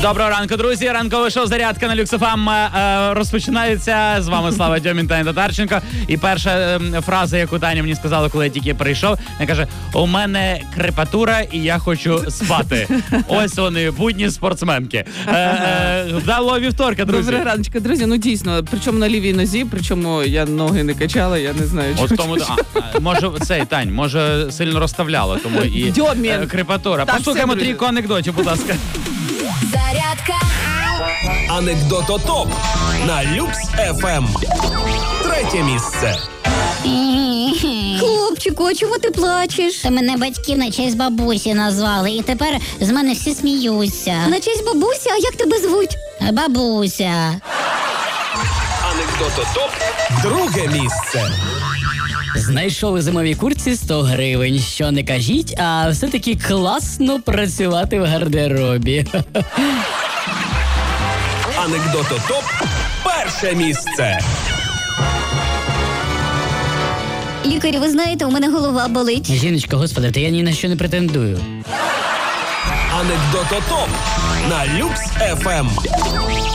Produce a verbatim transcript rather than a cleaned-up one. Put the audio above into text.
Доброго ранку, друзі. Ранкове шоу «Зарядка» на Люкс еф ем е, розпочинається. З вами Слава Дьомін та Татарченко. І перша е, фраза, яку Таня мені сказала, коли я тільки прийшов, вона каже: у мене крепатура і я хочу спати. Ось вони, будні спортсменки. Е, е, вдалого вівторка, друзі. Доброго раночка, друзі. Ну дійсно, причому на лівій нозі, причому я ноги не качала, я не знаю, чому. От тому, а, може, цей, Тань, може сильно розставляло, тому і Дьомін. е, крепатура. Так, Послухаємо все, трійку анекдотів, будь ласка. Зарядка. Анекдото-топ на Люкс еф ем. Третє місце. Хлопчику, а чому ти плачеш? Та мене батьки на честь бабусі назвали, і тепер з мене всі сміються. На честь бабусі, а як тебе звуть? Бабуся. Анекдото-топ. Друге місце. Знайшов у зимовій куртці сто гривень. Що не кажіть, а все-таки класно працювати в гардеробі. Анекдото-топ. Перше місце. Лікарю, ви знаєте, у мене голова болить. Жіночко, господи, та я ні на що не претендую. Анекдото-топ на Люкс еф ем.